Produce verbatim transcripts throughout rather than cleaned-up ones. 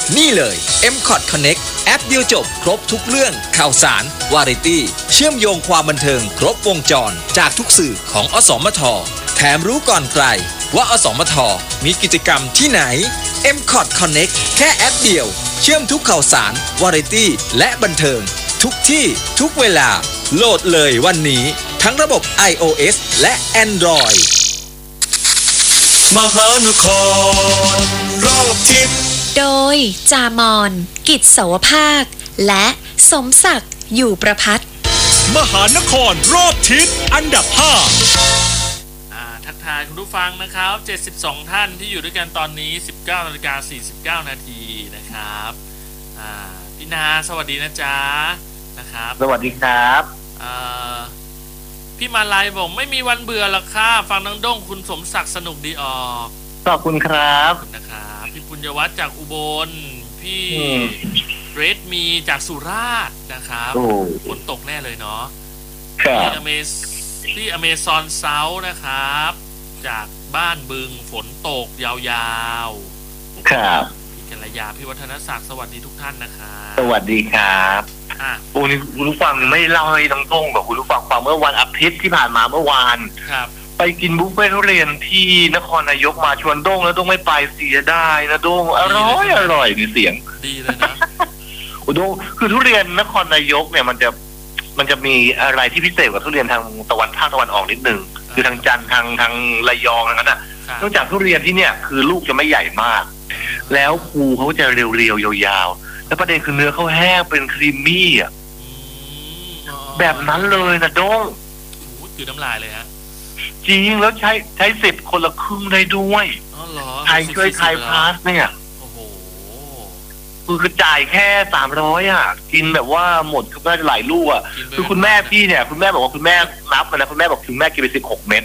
นี่เลย เอ็ม คอท Connect แอปเดียวจบครบทุกเรื่องข่าวสารวาไรตี้เชื่อมโยงความบันเทิงครบวงจรจากทุกสื่อของอสมทแถมรู้ก่อนใครว่าอสมทมีกิจกรรมที่ไหน เอ็ม คอท Connect แค่แอปเดียวเชื่อมทุกข่าวสารวาไรตี้และบันเทิงทุกที่ทุกเวลาโหลดเลยวันนี้ทั้งระบบ iOS และ Android มหานครรอบทิศโดยจามอนกิจเสาวภาคและสมศักดิ์อยู่ประพัฒน์มหานครรอบทิศอันดับห้าทักทายคุณผู้ฟังนะครับเจ็ดสิบสองท่านที่อยู่ด้วยกันตอนนี้ สิบเก้านาฬิกาสี่สิบเก้านาทีนะครับอ่าพี่นาสวัสดีนะจ๊ะนะครับสวัสดีครับอ่าพี่มาลายบอกไม่มีวันเบื่อหรอกค่ะฟังนังด้งคุณสมศักดิ์สนุกดีออกขอบคุณครับนะครับพี่ปุญญวัฒน์จากอุบลพี่เรดมีจากสุราษฎร์นะครับฝนตกแน่เลยเนาะพี่อเมซพี่อเมซอนเซาท์นะครับจากบ้านบึงฝนตกยาวๆครับพี่กัลยาพี่วัฒนศักดิ์สวัสดีทุกท่านนะครับสวัสดีครับอ่ะโอ้นี่คุณผู้ฟังไม่เล่าให้ตรงๆแบบคุณผู้ฟังฟังเมื่อวันอาทิตย์ที่ผ่านมาเมื่อวานครับไปกินบุฟเฟ่ทุเรียนที่นครนายกมาชวนด้งแล้วด้งไม่ไปเสียได้นะด้งอร่อยอร่อยมีเสียงดีเลยนะโอ้ด้งคือทุเรียนนครนายกเนี่ยมันจะมันจะมีอะไรที่พิเศษกว่าทุเรียนทางตะวันภาคตะวันออกนิดนึงคือทางจันทร์ทางทางระยองนั้นน่ะนอกจากทุเรียนที่เนี่ยคือลูกจะไม่ใหญ่มากแล้วภูเขาจะเรียวๆยาวๆแล้วประเด็นคือเนื้อเขาแห้งเป็นครีมมี่อ่ะแบบนั้นเลยนะด้งโอ้คือน้ำลายเลยฮะจริงแล้วใช้ใช้สิบคนละครึ่งได้ด้วยไทยช่วยไทยพาสเนี่ยโอ้โหคือจ่ายแค่สามร้อยอ่ะกินแบบว่าหมดก็น่าจะหลายลูกอ่ะคือคุณแม่พี่เนี่ยคุณแม่บอกว่าคุณแม่นับนะคุณแม่บอกคุณแม่กินไปสิบหกเม็ด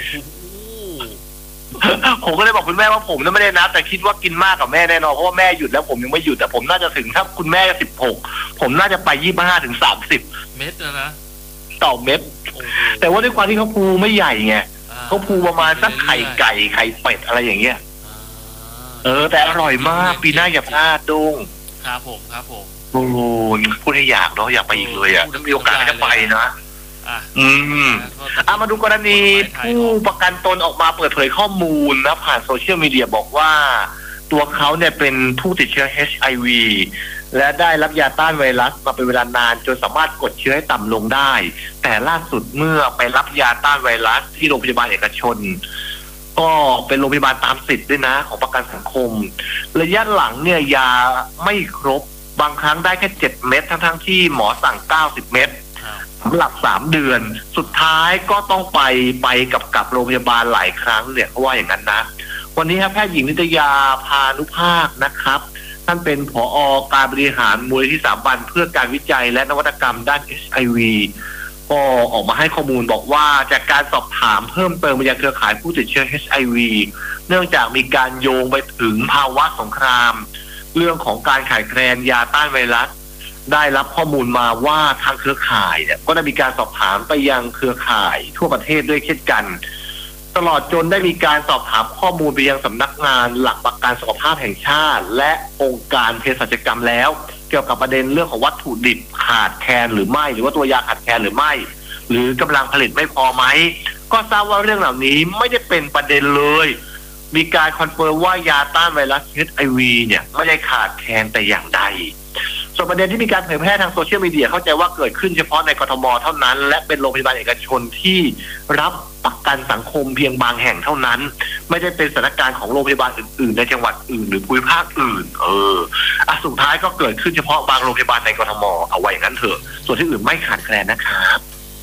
ผมก็เลยบอกคุณแม่ว่าผมไม่ได้นับแต่คิดว่ากินมากกับแม่แน่นอนเพราะว่าแม่หยุดแล้วผมยังไม่หยุดแต่ผมน่าจะถึงถ้าคุณแม่สิบหกผมน่าจะไปยี่สิบห้าถึงสามสิบเม็ดนะต่อเม็ดแต่ว่าด้วยความที่เขาภูไม่ใหญ่ไงเขาภูประมาณสักไข่ไก่ไข่เป็ดอะไรอย่างเงี้ยเออแต่อร่อยมากปีหน้าอย่าพลาดด้งครับผมครับผมโอ้ยพูดให้อยากเนาะอยากไปอีกเลยอ่ะถ้ามีโอกาสจะไปนะอืมอ่ะมาดูกรณีผู้ประกันตนออกมาเปิดเผยข้อมูลนะผ่านโซเชียลมีเดียบอกว่าตัวเขาเนี่ยเป็นผู้ติดเชื้อ เอช ไอ วี และได้รับยาต้านไวรัสมาเป็นเวลานานจนสามารถกดเชื้อให้ต่ำลงได้แต่ล่าสุดเมื่อไปรับยาต้านไวรัสที่โรงพยาบาลเอกชนก็เป็นโรงพยาบาลตามสิทธิ์ด้วยนะของประกันสังคมระยะหลังเนี่ยยาไม่ครบบางครั้งได้แค่เจ็ดเม็ดทั้งๆที่หมอสั่งเก้าสิบเม็ดสำหรับสามเดือนสุดท้ายก็ต้องไปไปกับกับโรงพยาบาลหลายครั้งเนี่ยเขาว่าอย่างนั้นนะวันนี้ครับแพทย์หญิงนิตยาพานุภาคนะครับท่านเป็นผอ.การบริหารมูลนิธิสถาบันเพื่อการวิจัยและนวัตกรรมด้าน เอช ไอ วี ก็ออกมาให้ข้อมูลบอกว่าจากการสอบถามเพิ่มเติมไปยังเครือข่ายผู้ติดเชื้อ เอช ไอ วี เนื่องจากมีการโยงไปถึงภาวะสงครามเรื่องของการขาดแคลนยาต้านไวรัสได้รับข้อมูลมาว่าทางเครือข่ายเนี่ยก็ได้มีการสอบถามไปยังเครือข่ายทั่วประเทศด้วยเช่นกันตลอดจนได้มีการสอบถามข้อมูลไปยังสำนักงานหลักประกันสุขภาพแห่งชาติและองค์การเภสัชกรรมแล้วเกี่ยวกับประเด็นเรื่องของวัตถุดิบขาดแคลนหรือไม่หรือว่าตัวยาขาดแคลนหรือไม่หรือกำลังผลิตไม่พอไหมก็ทราบว่าเรื่องเหล่านี้ไม่ได้เป็นประเด็นเลยมีการคอนเฟิร์มว่ายาต้านไวรัส เอช ไอ วี เนี่ยไม่ได้ขาดแคลนแต่อย่างใดส่วนประเด็นที่มีการเผยแพร่ทางโซเชียลมีเดียเข้าใจว่าเกิดขึ้นเฉพาะในกทมเท่านั้นและเป็นโรงพยาบาลเอกชนที่รับประกันสังคมเพียงบางแห่งเท่านั้นไม่ได้เป็นสถานการณ์ของโรงพยาบาลอื่นๆในจังหวัดอื่นหรือภูมิภาคอื่นเอออ่ะสุดท้ายก็เกิดขึ้นเฉพาะบางโรงพยาบาลในกทมเอาไว้อย่างนั้นเถอะส่วนที่อื่นไม่ขาดแคลนนะครับ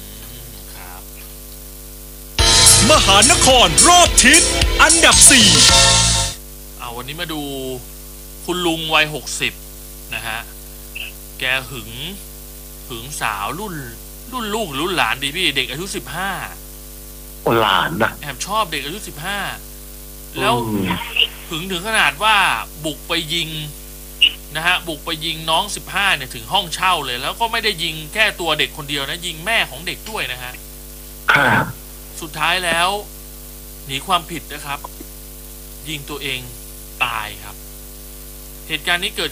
มหานครรอบทิศอันดับสี่เอาวันนี้มาดูคุณลุงวัยหกสิบนะฮะแกหึงหึงสาวรุ่นรุ่นลูกรุ่นหลานดีพี่เด็กอายุสิบห้าหลานนะแอบชอบเด็กอายุสิบห้าแล้วหึงถึงขนาดว่าบุกไปยิงนะฮะบุกไปยิงน้องสิบห้าเนี่ยถึงห้องเช่าเลยแล้วก็ไม่ได้ยิงแค่ตัวเด็กคนเดียวนะยิงแม่ของเด็กด้วยนะฮะครับสุดท้ายแล้วหนีความผิดนะครับยิงตัวเองตายครับเหตุการณ์นี้เกิด